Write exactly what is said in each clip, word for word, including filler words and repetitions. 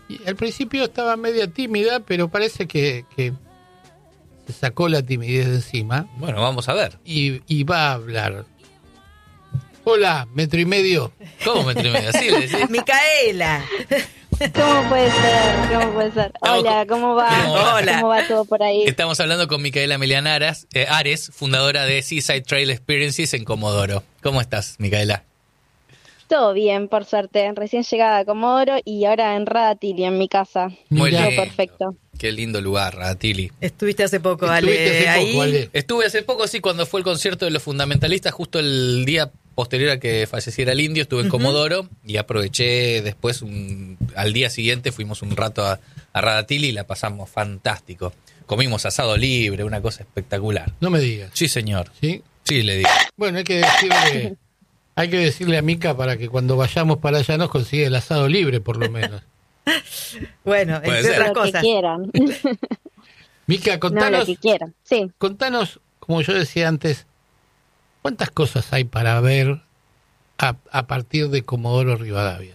Y al principio estaba media tímida, pero parece que, que se sacó la timidez de encima. Bueno, vamos a ver. Y, y va a hablar. Hola, metro y medio. ¿Cómo metro y medio? Así le decís. Micaela. ¿Cómo puede ser? ¿Cómo puede ser? Hola, ¿cómo va? ¿Cómo va? Hola. ¿Cómo va todo por ahí? Estamos hablando con Micaela Melián Aras, eh, Ares, fundadora de Seaside Trail Experiences en Comodoro. ¿Cómo estás, Micaela? Todo bien, por suerte. Recién llegada a Comodoro y ahora en Radatili, en mi casa. Muy Todo lindo. perfecto. Qué lindo lugar, Radatili. Estuviste hace poco, Estuviste Ale, hace ahí. poco, Ale. Estuve hace poco, sí, cuando fue el concierto de los fundamentalistas, justo el día posterior a que falleciera el indio, estuve en Comodoro y aproveché después, un, al día siguiente fuimos un rato a, a Radatili y la pasamos fantástico. Comimos asado libre, una cosa espectacular. No me digas. Sí, señor. ¿Sí? Sí, le digo. Bueno, hay que decirle, hay que decirle a Mica para que cuando vayamos para allá nos consiga el asado libre, por lo menos. Bueno, Puede entre ser. otras Lo que cosas. quieran. Mica, No, lo contanos, que quieran. Sí. contanos, como yo decía antes, ¿cuántas cosas hay para ver a, a partir de Comodoro Rivadavia?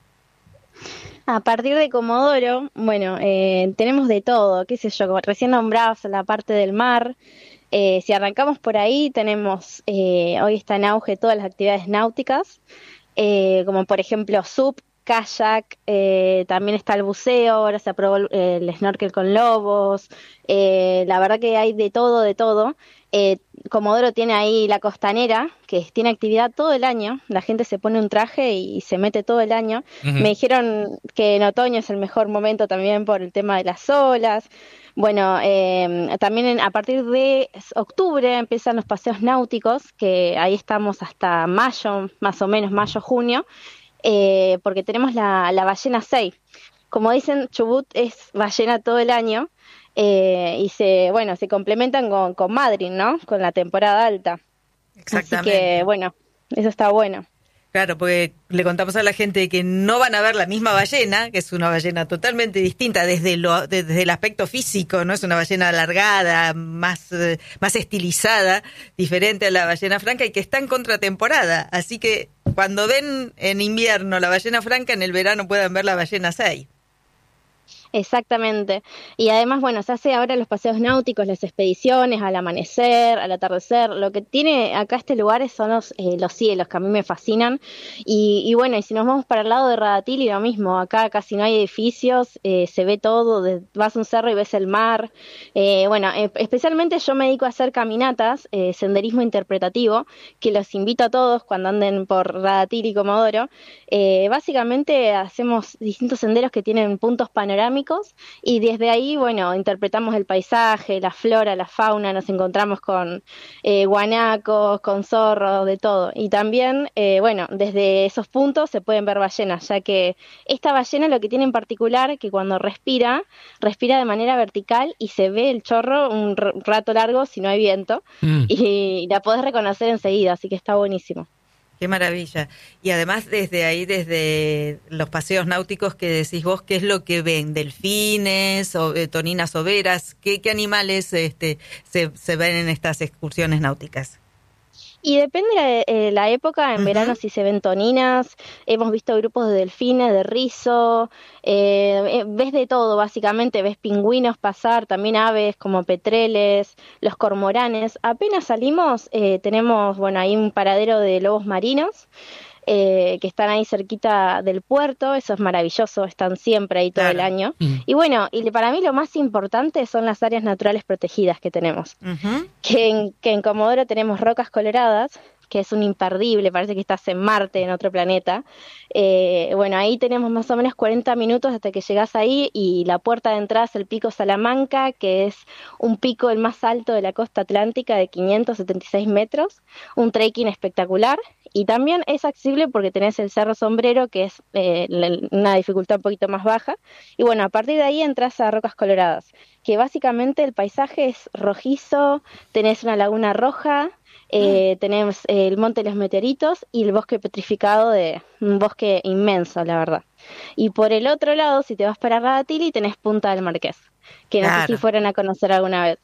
A partir de Comodoro, bueno, eh, tenemos de todo, qué sé yo, como recién nombrabas la parte del mar. Eh, si arrancamos por ahí, tenemos, eh, hoy está en auge todas las actividades náuticas, eh, como por ejemplo S U P, kayak, eh, también está el buceo, ahora se aprobó el, el snorkel con lobos, eh, la verdad que hay de todo, de todo. Eh, Comodoro tiene ahí la costanera, que tiene actividad todo el año, la gente se pone un traje y se mete todo el año. Ujú. Me dijeron que en otoño es el mejor momento también por el tema de las olas. Bueno, eh, también en- a partir de octubre empiezan los paseos náuticos, que ahí estamos hasta mayo, más o menos mayo, junio, eh, porque tenemos la, la ballena seis. Como dicen, Chubut es ballena todo el año, eh, y se, bueno, se complementan con, con Madrid, ¿no? Con la temporada alta. Exactamente. Así que, bueno, eso está bueno. Claro, porque le contamos a la gente que no van a ver la misma ballena, que es una ballena totalmente distinta desde lo desde el aspecto físico, no es una ballena alargada, más eh, más estilizada, diferente a la ballena franca y que está en contratemporada. Así que cuando ven en invierno la ballena franca, en el verano puedan ver la ballena seis. Exactamente. Y además, bueno, se hace ahora los paseos náuticos, las expediciones al amanecer, al atardecer. Lo que tiene acá este lugar son los, eh, los cielos, que a mí me fascinan. Y, y bueno, y si nos vamos para el lado de Radatili, lo mismo. Acá casi no hay edificios, eh, se ve todo. de- vas a un cerro y ves el mar. Eh, bueno, eh, especialmente yo me dedico a hacer caminatas, eh, senderismo interpretativo, que los invito a todos cuando anden por Radatili y Comodoro. Eh, básicamente hacemos distintos senderos que tienen puntos panorámicos y desde ahí, bueno, interpretamos el paisaje, la flora, la fauna, nos encontramos con eh, guanacos, con zorros, de todo. Y también, eh, bueno, desde esos puntos se pueden ver ballenas, ya que esta ballena lo que tiene en particular es que cuando respira, respira de manera vertical y se ve el chorro un r- rato largo si no hay viento, Mm. y la podés reconocer enseguida, así que está buenísimo. Qué maravilla. Y además desde ahí, desde los paseos náuticos que decís vos, ¿qué es lo que ven? ¿Delfines, o, eh, toninas overas? ¿Qué, qué animales este, se, se ven en estas excursiones náuticas? Y depende de eh, la época, en Ujú. verano si se ven toninas, hemos visto grupos de delfines, de rizo, eh, eh, ves de todo básicamente, ves pingüinos pasar, también aves como petreles, los cormoranes. Apenas salimos, eh, tenemos, bueno, ahí un paradero de lobos marinos, eh, que están ahí cerquita del puerto, eso es maravilloso, están siempre ahí todo Claro. el año. Mm. Y bueno, y para mí lo más importante son las áreas naturales protegidas que tenemos. Ujú. Que en, que en Comodoro tenemos Rocas Coloradas, que es un imperdible, parece que estás en Marte, en otro planeta. Eh, bueno, ahí tenemos más o menos cuarenta minutos hasta que llegás ahí y la puerta de entrada es el Pico Salamanca, que es un pico el más alto de la costa atlántica de quinientos setenta y seis metros, un trekking espectacular y también es accesible porque tenés el Cerro Sombrero, que es eh, la- una dificultad un poquito más baja. Y bueno, a partir de ahí entras a Rocas Coloradas, que básicamente el paisaje es rojizo, tenés una laguna roja, eh, tenemos eh, el Monte de los Meteoritos y el bosque petrificado, de un bosque inmenso, la verdad. Y por el otro lado, si te vas para Radatili, tenés Punta del Marqués, que no sé Claro. si fueron a conocer alguna vez.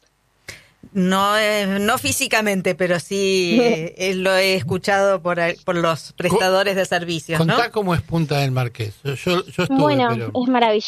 No, eh, no físicamente, pero sí eh, eh, lo he escuchado por, ahí- por los prestadores de servicios, ¿no? Contá cómo es Punta del Marqués. Yo, yo, yo estuve, Bueno, pero... es maravilloso.